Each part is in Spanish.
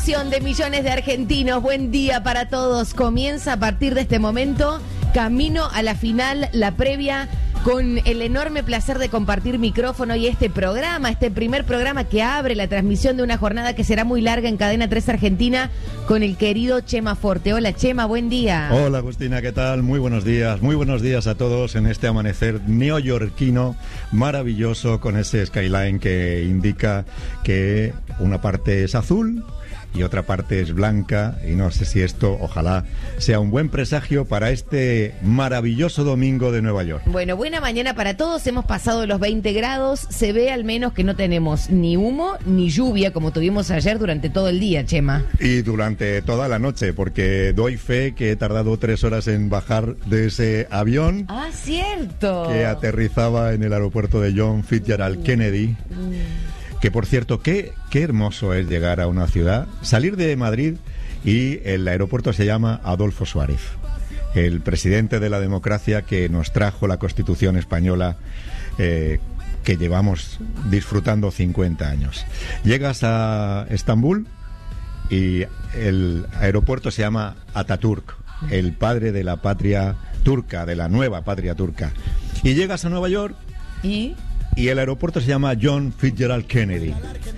ilusión de millones de argentinos. Buen día para todos. Comienza a partir de este momento camino a la final, la previa, con el enorme placer de compartir micrófono y este programa, este primer programa que abre la transmisión de una jornada que será muy larga en Cadena 3 Argentina, con el querido Chema Forte. Hola Chema, buen día. Hola Agustina, ¿qué tal? Muy buenos días a todos en este amanecer neoyorquino maravilloso, con ese skyline que indica que una parte es azul y otra parte es blanca, y no sé si esto, ojalá, sea un buen presagio para este maravilloso domingo de Nueva York. Bueno, buena mañana para todos. Hemos pasado los 20 grados. Se ve al menos que no tenemos ni humo ni lluvia como tuvimos ayer durante todo el día, Chema. Y durante toda la noche, porque doy fe que he tardado 3 horas en bajar de ese avión. Ah, cierto. Que aterrizaba en el aeropuerto de John Fitzgerald Kennedy. Que, por cierto, qué hermoso es llegar a una ciudad, salir de Madrid, y el aeropuerto se llama Adolfo Suárez, el presidente de la democracia que nos trajo la Constitución española, que llevamos disfrutando 50 años. Llegas a Estambul y el aeropuerto se llama Atatürk, el padre de la patria turca, de la nueva patria turca. Y llegas a Nueva York y el aeropuerto se llama John Fitzgerald Kennedy.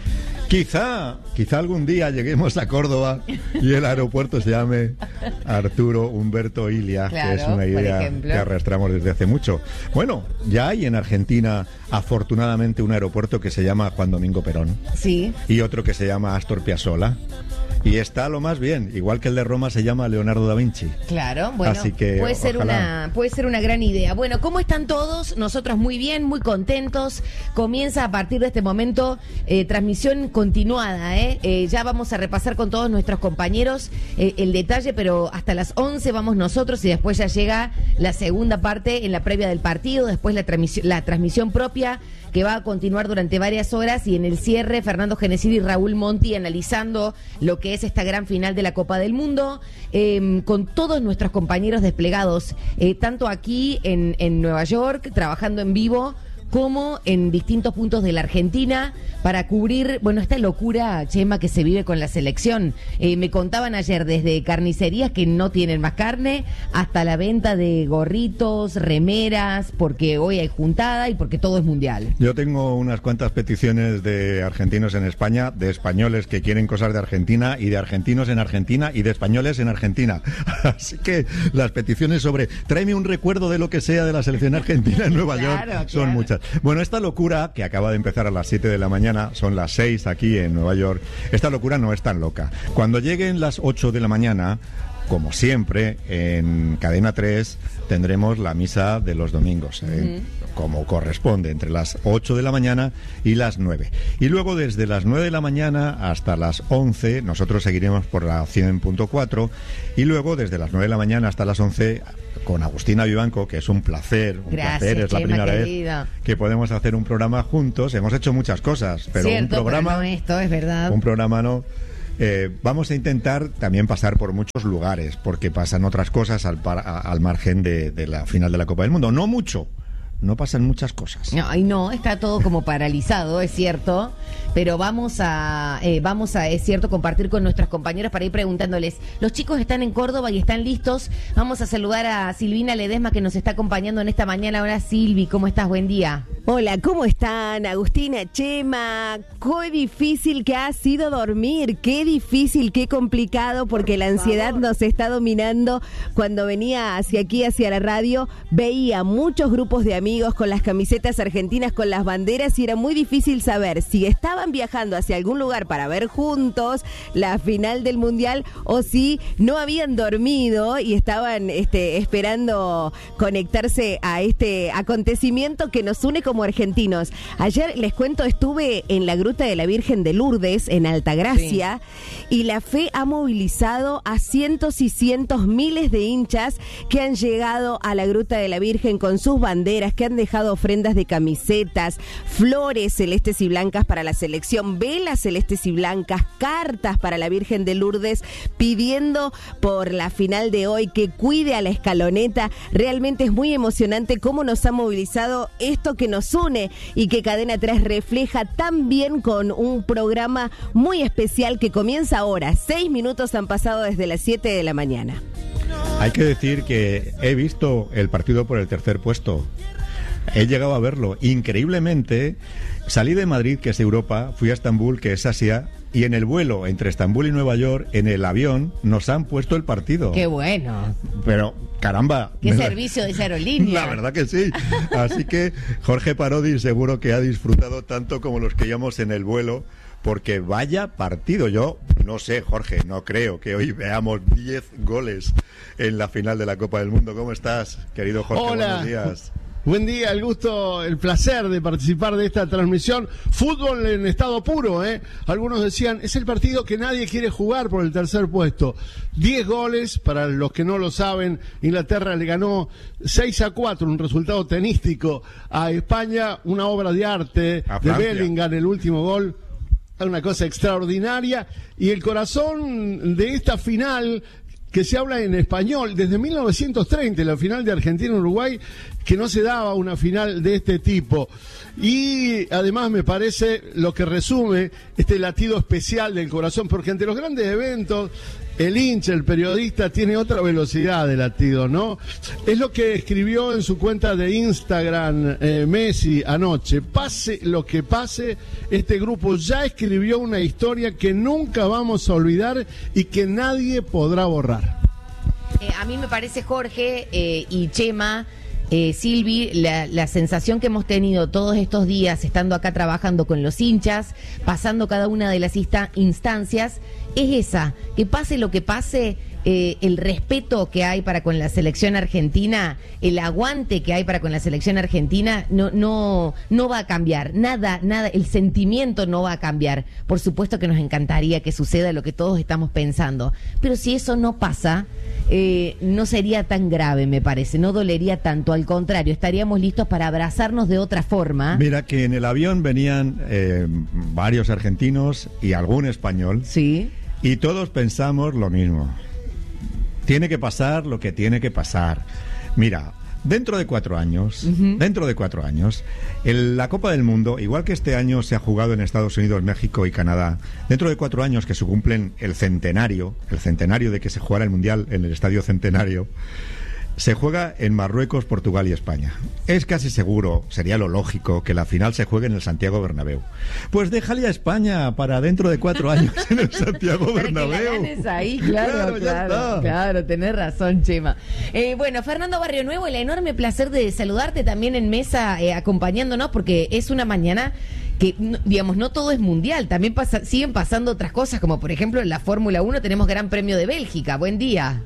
Quizá algún día lleguemos a Córdoba y el aeropuerto se llame Arturo Humberto Ilia, claro, que es una idea que arrastramos desde hace mucho. Bueno, ya hay en Argentina, afortunadamente, un aeropuerto que se llama Juan Domingo Perón. Sí. Y otro que se llama Astor Piazzolla. Y está lo más bien, igual que el de Roma se llama Leonardo da Vinci. Claro, bueno, así que puede ser una gran idea. Bueno, ¿cómo están todos? Nosotros muy bien, muy contentos. Comienza a partir de este momento transmisión continuada, ya vamos a repasar con todos nuestros compañeros el detalle, pero hasta las 11 vamos nosotros y después ya llega la segunda parte en la previa del partido, después la transmisión propia, que va a continuar durante varias horas, y en el cierre Fernando Genesir y Raúl Monti analizando lo que es esta gran final de la Copa del Mundo, con todos nuestros compañeros desplegados, tanto aquí en Nueva York, trabajando en vivo, como en distintos puntos de la Argentina, para cubrir, bueno, esta locura, Chema, que se vive con la selección. Me contaban ayer desde carnicerías que no tienen más carne, hasta la venta de gorritos, remeras, porque hoy hay juntada y porque todo es mundial. Yo tengo unas cuantas peticiones de argentinos en España, de españoles que quieren cosas de Argentina, y de argentinos en Argentina, y de españoles en Argentina. Así que las peticiones sobre tráeme un recuerdo de lo que sea de la selección argentina en Nueva York son muchas. Bueno, esta locura, que acaba de empezar a las 7 de la mañana, son las 6 aquí en Nueva York, esta locura no es tan loca. Cuando lleguen las 8 de la mañana, como siempre, en Cadena 3 tendremos la misa de los domingos, como corresponde, entre las 8 de la mañana y las 9. Y luego, desde las 9 de la mañana hasta las 11, nosotros seguiremos por la 100.4, y luego desde las 9 de la mañana hasta las 11... con Agustina Vivanco, que es un placer. Gracias, es la primera vez que podemos hacer un programa juntos. Hemos hecho muchas cosas, pero cierto, un programa, pero no esto, es verdad. Un programa no. Vamos a intentar también pasar por muchos lugares, porque pasan otras cosas al margen de la final de la Copa del Mundo. No mucho. No pasan muchas cosas. No, está todo como paralizado, es cierto, pero vamos a, es cierto, compartir con nuestros compañeros para ir preguntándoles. Los chicos están en Córdoba y están listos. Vamos a saludar a Silvina Ledesma, que nos está acompañando en esta mañana. Hola Silvi, ¿cómo estás? Buen día. Hola, ¿cómo están? Agustina, Chema, qué difícil que ha sido dormir, qué difícil, qué complicado, porque la ansiedad nos está dominando. Cuando venía hacia aquí, hacia la radio, veía muchos grupos de amigos con las camisetas argentinas, con las banderas, y era muy difícil saber si estaban viajando hacia algún lugar para ver juntos la final del Mundial, o si no habían dormido y estaban esperando conectarse a este acontecimiento que nos une como argentinos. Ayer, les cuento, estuve en la Gruta de la Virgen de Lourdes, en Altagracia, y la fe ha movilizado a cientos y cientos, miles de hinchas que han llegado a la Gruta de la Virgen con sus banderas, que han dejado ofrendas de camisetas, flores celestes y blancas para la selección, velas celestes y blancas, cartas para la Virgen de Lourdes, pidiendo por la final de hoy que cuide a la escaloneta. Realmente es muy emocionante cómo nos ha movilizado esto que nos nos une y que Cadena 3 refleja también con un programa muy especial que comienza ahora. 6 minutos han pasado desde las 7 de la mañana. Hay que decir que he visto el partido por el tercer puesto. He llegado a verlo. Increíblemente, salí de Madrid, que es Europa, fui a Estambul, que es Asia, y en el vuelo entre Estambul y Nueva York, en el avión, nos han puesto el partido. ¡Qué bueno! Pero, caramba. ¡Qué servicio de esa aerolínea! La verdad que sí. Así que Jorge Parodi seguro que ha disfrutado tanto como los que íbamos en el vuelo, porque vaya partido. Yo no sé, Jorge, no creo que hoy veamos 10 goles en la final de la Copa del Mundo. ¿Cómo estás, querido Jorge? Hola. Buenos días. Buen día, el gusto, el placer de participar de esta transmisión. Fútbol en estado puro, ¿eh? Algunos decían, es el partido que nadie quiere jugar por el tercer puesto. 10 goles, para los que no lo saben, Inglaterra le ganó 6-4, un resultado tenístico a España, una obra de arte de Bellingham, el último gol. Una cosa extraordinaria. Y el corazón de esta final, que se habla en español desde 1930, la final de Argentina-Uruguay, que no se daba una final de este tipo. Y además me parece lo que resume este latido especial del corazón, porque ante los grandes eventos el hincha, el periodista, tiene otra velocidad de latido, ¿no? Es lo que escribió en su cuenta de Instagram Messi anoche. Pase lo que pase, este grupo ya escribió una historia que nunca vamos a olvidar y que nadie podrá borrar. A mí me parece, Jorge y Chema, Silvi, la sensación que hemos tenido todos estos días estando acá trabajando con los hinchas, pasando cada una de las instancias, es esa, que pase lo que pase, el respeto que hay para con la selección argentina, el aguante que hay para con la selección argentina, no va a cambiar, nada, el sentimiento no va a cambiar. Por supuesto que nos encantaría que suceda lo que todos estamos pensando, pero si eso no pasa, no sería tan grave, me parece, no dolería tanto, al contrario, estaríamos listos para abrazarnos de otra forma. Mira que en el avión venían varios argentinos y algún español. Sí. Y todos pensamos lo mismo. Tiene que pasar lo que tiene que pasar. Mira, dentro de 4 años, la Copa del Mundo, igual que este año se ha jugado en Estados Unidos, México y Canadá, dentro de 4 años que se cumplen el centenario de que se jugara el Mundial en el Estadio Centenario, se juega en Marruecos, Portugal y España. Es casi seguro, sería lo lógico, que la final se juegue en el Santiago Bernabéu. Pues déjale a España para dentro de 4 años en el Santiago Bernabéu. Para que la ganes ahí, claro, tenés razón, Chema. Bueno, Fernando Barrio Nuevo, el enorme placer de saludarte también en mesa, acompañándonos, porque es una mañana que, digamos, no todo es mundial, también siguen pasando otras cosas, como por ejemplo en la Fórmula 1 tenemos Gran Premio de Bélgica. Buen día.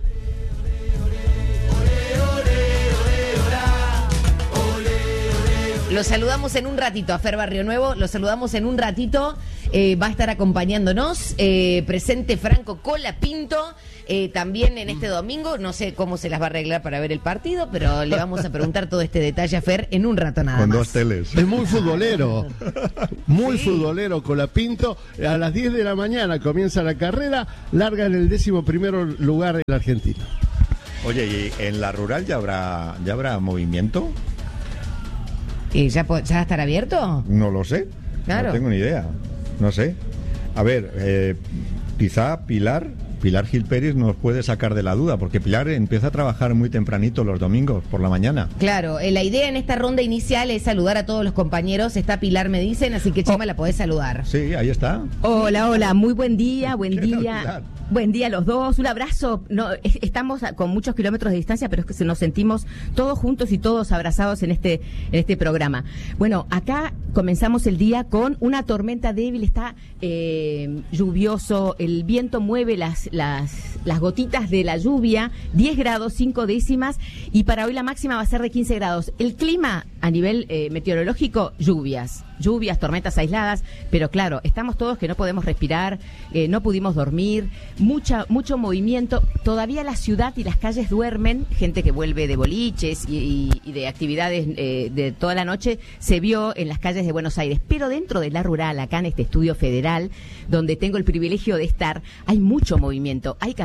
Lo saludamos en un ratito a Fer Barrio Nuevo, lo saludamos en un ratito, va a estar acompañándonos, presente Franco Colapinto, también en este domingo, no sé cómo se las va a arreglar para ver el partido, pero le vamos a preguntar todo este detalle a Fer en un rato nada más. Con 2 teles. Es muy futbolero, futbolero Colapinto. A las 10 de la mañana comienza la carrera, larga en el 11º lugar el argentino. Oye, ¿y en la rural ya habrá movimiento? ¿Ya estará abierto? No lo sé, claro. No tengo ni idea, no sé. A ver, quizá Pilar Gil Pérez nos puede sacar de la duda, porque Pilar empieza a trabajar muy tempranito los domingos por la mañana. Claro, la idea en esta ronda inicial es saludar a todos los compañeros. Está Pilar, me dicen, así que Chema la podés saludar. Sí, ahí está. Hola, muy buen día, ¿Qué tal, Pilar? Buen día a los dos, un abrazo. No, estamos con muchos kilómetros de distancia, pero es que nos sentimos todos juntos y todos abrazados en este programa. Bueno, acá comenzamos el día con una tormenta débil, está lluvioso, el viento mueve las gotitas de la lluvia, 10 grados, 5 décimas, y para hoy la máxima va a ser de 15 grados. El clima a nivel meteorológico, lluvias, tormentas aisladas, pero claro, estamos todos que no podemos respirar, no pudimos dormir, mucho movimiento. Todavía la ciudad y las calles duermen, gente que vuelve de boliches y de actividades de toda la noche se vio en las calles de Buenos Aires, pero dentro de la rural, acá en este estudio federal, donde tengo el privilegio de estar, hay mucho movimiento, hay camiones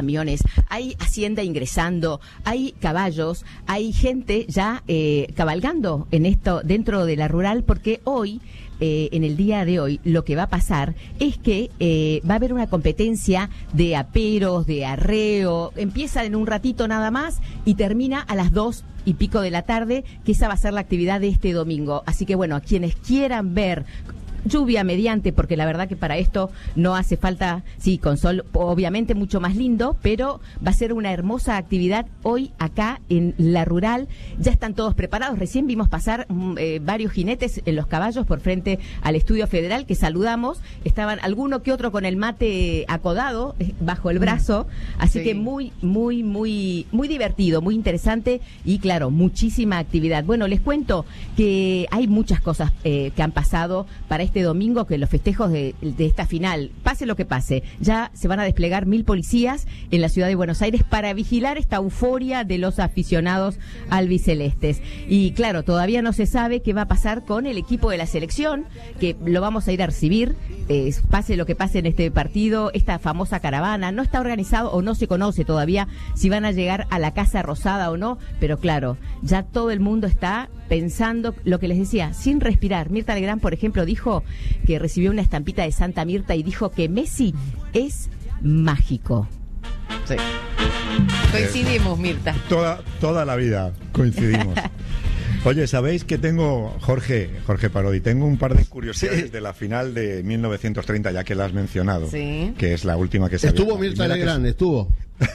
camiones, hay hacienda ingresando, hay caballos, hay gente ya cabalgando en esto dentro de la rural, porque hoy, en el día de hoy, lo que va a pasar es que va a haber una competencia de aperos, de arreo, empieza en un ratito nada más y termina a las 2:00 de la tarde, que esa va a ser la actividad de este domingo. Así que bueno, a quienes quieran ver, lluvia mediante, porque la verdad que para esto no hace falta, sí, con sol obviamente mucho más lindo, pero va a ser una hermosa actividad hoy acá en la rural. Ya están todos preparados, recién vimos pasar varios jinetes en los caballos por frente al Estudio Federal, que saludamos, estaban alguno que otro con el mate acodado bajo el brazo, así sí, que muy divertido, muy interesante y claro, muchísima actividad. Bueno, les cuento que hay muchas cosas que han pasado para este domingo, que los festejos de esta final, pase lo que pase, ya se van a desplegar 1000 policías en la ciudad de Buenos Aires para vigilar esta euforia de los aficionados albicelestes. Y claro, todavía no se sabe qué va a pasar con el equipo de la selección, que lo vamos a ir a recibir, pase lo que pase en este partido, esta famosa caravana. No está organizado o no se conoce todavía si van a llegar a la Casa Rosada o no, pero claro, ya todo el mundo está pensando lo que les decía, sin respirar. Mirta Legrand, por ejemplo, dijo que recibió una estampita de Santa Mirta y dijo que Messi es mágico. Sí. Coincidimos, Mirta. Toda la vida coincidimos. Oye, ¿sabéis que tengo, Jorge Parodi, tengo un par de curiosidades de la final de 1930, ya que la has mencionado, sí, que es la última que se estuvo Mirta Legrand, estuvo.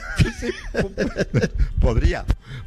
Podría.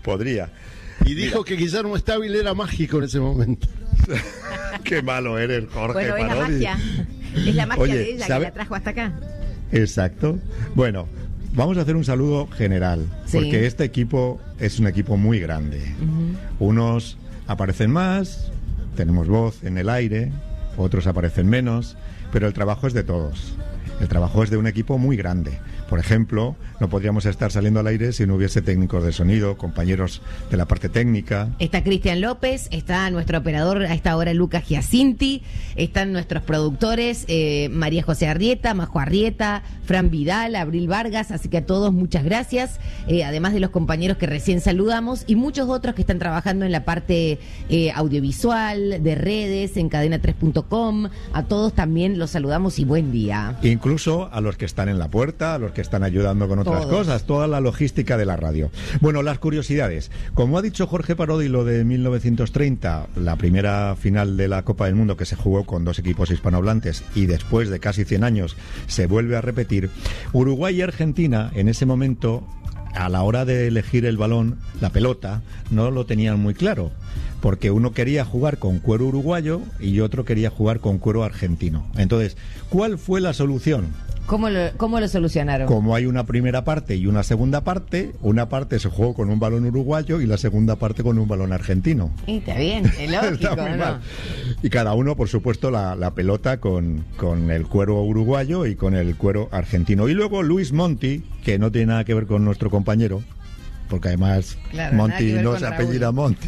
Y dijo que Guillermo Stabile era mágico en ese momento. Qué malo eres, Jorge. Bueno, es Parodi. la magia. Es la magia. Oye, de ella, ¿sabe? Que la trajo hasta acá. Exacto. Bueno, vamos a hacer un saludo general, sí, porque este equipo es un equipo muy grande. Unos aparecen más, tenemos voz en el aire, otros aparecen menos, pero el trabajo es de todos. El trabajo es de un equipo muy grande. Por ejemplo, no podríamos estar saliendo al aire si no hubiese técnicos de sonido, compañeros de la parte técnica. Está Cristian López, está nuestro operador a esta hora, Lucas Giacinti, están nuestros productores, María José Arrieta, Majo Arrieta, Fran Vidal, Abril Vargas, así que a todos muchas gracias, además de los compañeros que recién saludamos y muchos otros que están trabajando en la parte audiovisual, de redes, en cadena3.com, a todos también los saludamos y buen día. Incluso a los que están en la puerta, a los que están ayudando con otras cosas, toda la logística de la radio. Bueno, las curiosidades. Como ha dicho Jorge Parodi, lo de 1930, la primera final de la Copa del Mundo que se jugó con 2 equipos hispanohablantes y después de casi 100 años se vuelve a repetir, Uruguay y Argentina en ese momento, a la hora de elegir el balón, la pelota, no lo tenían muy claro, porque uno quería jugar con cuero uruguayo y otro quería jugar con cuero argentino. Entonces, ¿cuál fue la solución? ¿Cómo lo solucionaron? Como hay una primera parte y una segunda parte, una parte se jugó con un balón uruguayo y la segunda parte con un balón argentino. Y está bien, es lógico, está muy ¿no? mal. Y cada uno, por supuesto, la pelota con el cuero uruguayo y con el cuero argentino. Y luego Luis Monti, que no tiene nada que ver con nuestro compañero, porque además claro, Monti no se apellida Monti.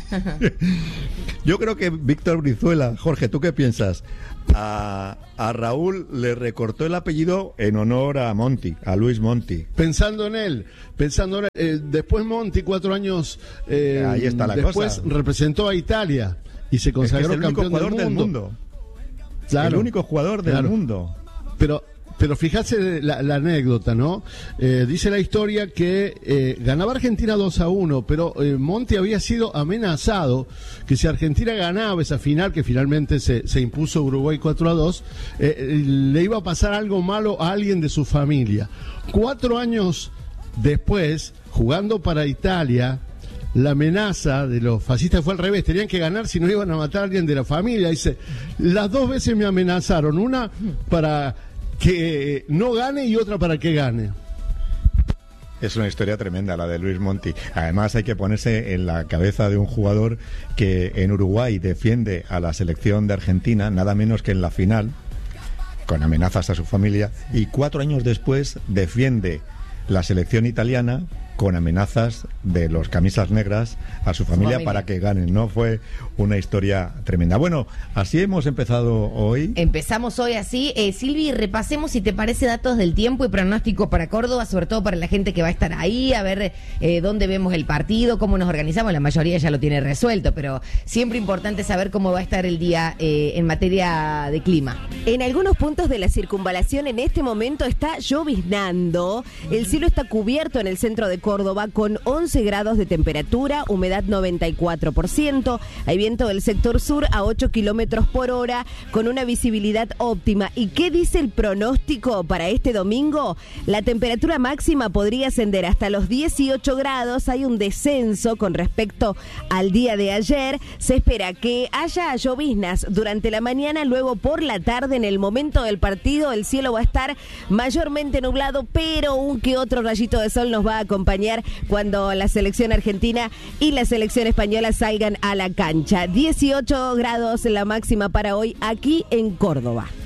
Yo creo que Víctor Brizuela, Jorge, ¿tú qué piensas? A Raúl le recortó el apellido en honor a Monti, a Luis Monti. Pensando en él, después Monti, 4 años ahí está la después cosa. Representó a Italia y se consagró campeón del mundo. Claro, el único jugador del mundo. Pero fíjate la anécdota, ¿no? Dice la historia que ganaba Argentina 2-1, pero Monti había sido amenazado que si Argentina ganaba esa final, que finalmente se impuso Uruguay 4-2, le iba a pasar algo malo a alguien de su familia. 4 años después, jugando para Italia, la amenaza de los fascistas fue al revés, tenían que ganar si no iban a matar a alguien de la familia. Dice, las 2 veces me amenazaron, una para que no gane y otra para que gane. Es una historia tremenda la de Luis Monti. Además hay que ponerse en la cabeza de un jugador que en Uruguay defiende a la selección de Argentina, nada menos que en la final, con amenazas a su familia, y 4 años después defiende la selección italiana con amenazas de los camisas negras a su familia para que ganen, ¿no? Fue una historia tremenda. Bueno, así hemos empezado hoy. Empezamos hoy así. Silvi, repasemos, si te parece, datos del tiempo y pronóstico para Córdoba, sobre todo para la gente que va a estar ahí, a ver dónde vemos el partido, cómo nos organizamos. La mayoría ya lo tiene resuelto, pero siempre importante saber cómo va a estar el día en materia de clima. En algunos puntos de la circunvalación en este momento está lloviznando. El cielo está cubierto en el centro de Córdoba con 11 grados de temperatura, humedad 94%. Hay viento del sector sur a 8 kilómetros por hora con una visibilidad óptima. ¿Y qué dice el pronóstico para este domingo? La temperatura máxima podría ascender hasta los 18 grados. Hay un descenso con respecto al día de ayer. Se espera que haya lloviznas durante la mañana, luego por la tarde, en el momento del partido, el cielo va a estar mayormente nublado, pero un que otro rayito de sol nos va a acompañar cuando la selección argentina y la selección española salgan a la cancha. 18 grados la máxima para hoy aquí en Córdoba.